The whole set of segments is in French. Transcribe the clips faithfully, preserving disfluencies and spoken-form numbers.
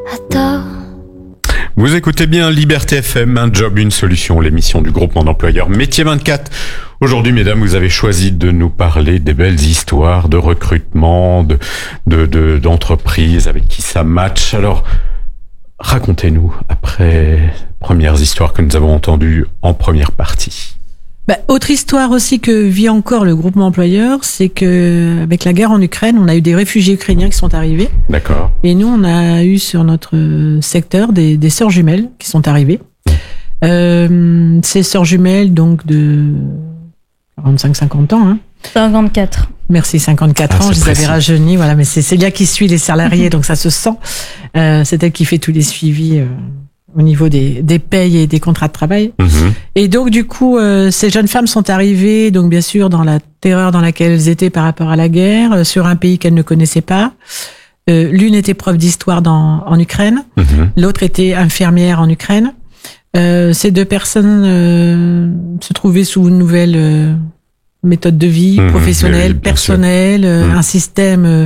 Attends. Vous écoutez bien Liberté F M, un job, une solution, l'émission du groupement d'employeurs Métier vingt-quatre. Aujourd'hui, mesdames, vous avez choisi de nous parler des belles histoires de recrutement, de, de, de, d'entreprises avec qui ça match. Alors, racontez-nous, après les premières histoires que nous avons entendues en première partie. Bah, autre histoire aussi que vit encore le groupement employeur, c'est que avec la guerre en Ukraine, on a eu des réfugiés ukrainiens qui sont arrivés. D'accord. Et nous, on a eu sur notre secteur des, des sœurs jumelles qui sont arrivées. Euh, ces sœurs jumelles, donc de quarante-cinq cinquante ans. Hein. cinquante-quatre. Merci, cinquante-quatre Ah, ans, je les précis. avais rajeunis. Voilà, mais c'est Célia qui suit les salariés, donc ça se sent. Euh, c'est elle qui fait tous les suivis euh, au niveau des, des payes et des contrats de travail. Mmh. Et donc, du coup, euh, ces jeunes femmes sont arrivées, donc bien sûr, dans la terreur dans laquelle elles étaient par rapport à la guerre, euh, sur un pays qu'elles ne connaissaient pas. Euh, l'une était prof d'histoire dans, en Ukraine, Mmh. l'autre était infirmière en Ukraine. Euh, ces deux personnes euh, se trouvaient sous une nouvelle euh, méthode de vie, Mmh, professionnelle, oui, bien personnelle, euh, Mmh. un système euh,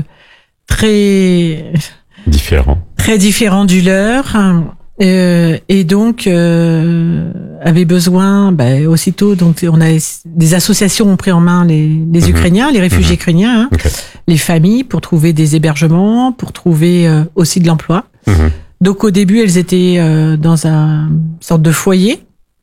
très Différent. très différent du leur. Euh, et donc euh, avait besoin bah, aussitôt, donc on a des associations ont pris en main les, les Mhm. Ukrainiens, les réfugiés Mhm. ukrainiens, hein, Ok. les familles pour trouver des hébergements, pour trouver euh, aussi de l'emploi. Mmh. Donc au début elles étaient euh, dans un sorte de foyer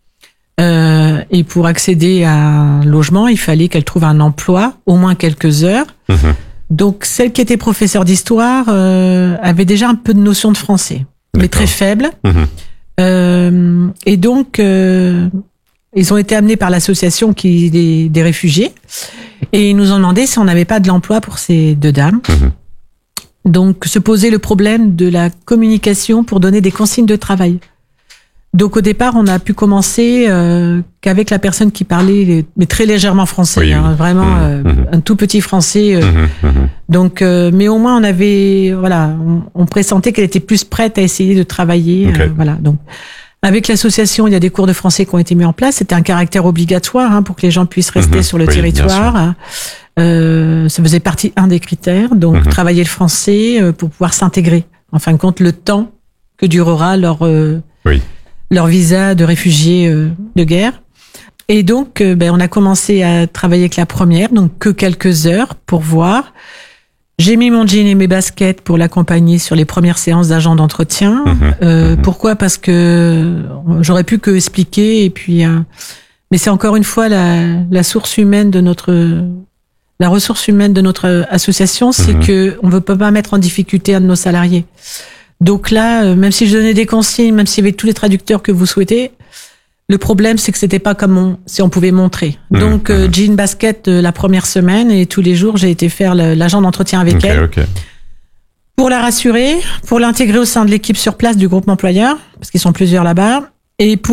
euh, et pour accéder à un logement il fallait qu'elles trouvent un emploi au moins quelques heures. Mmh. Donc celle qui était professeure d'histoire euh, avait déjà un peu de notion de français, mais D'accord. très faible. Mmh. Euh, et donc, euh, ils ont été amenés par l'association qui des, des réfugiés et ils nous ont demandé si on n'avait pas de l'emploi pour ces deux dames. Mmh. Donc, se posait le problème de la communication pour donner des consignes de travail. Donc, au départ, on a pu commencer euh, qu'avec la personne qui parlait, mais très légèrement français, Oui, hein, oui. vraiment Mmh, euh, mmh. un tout petit français. euh, Mmh. Mmh. donc, euh, mais au moins on avait, voilà, on, on pressentait qu'elle était plus prête à essayer de travailler, Ok. euh, voilà. Donc, avec l'association, il y a des cours de français qui ont été mis en place. C'était un caractère obligatoire hein, pour que les gens puissent rester Mhm. sur le Oui, bien territoire. Euh, ça faisait partie un des critères. Donc, Mhm. travailler le français euh, pour pouvoir s'intégrer. En fin de compte, le temps que durera leur euh, Oui. leur visa de réfugiés euh, de guerre. Et donc, euh, ben, on a commencé à travailler avec la première, donc que quelques heures pour voir. J'ai mis mon jean et mes baskets pour l'accompagner sur les premières séances d'agent d'entretien. Mhm. Euh, Mhm. Pourquoi ? Parce que j'aurais pu que expliquer et puis. Euh, mais c'est encore une fois la, la source humaine de notre, la ressource humaine de notre association, c'est Mhm. que on veut pas mettre en difficulté un de nos salariés. Donc là, euh, même si je donnais des consignes, même s'il y avait tous les traducteurs que vous souhaitez, le problème, c'est que c'était pas comme on, si on pouvait montrer. Mmh, Donc, euh, mmh. jean basket euh, la première semaine et tous les jours, j'ai été faire le- l'agent d'entretien avec Ok, elle ok. pour la rassurer, pour l'intégrer au sein de l'équipe sur place du groupe employeur, parce qu'ils sont plusieurs là-bas, et pour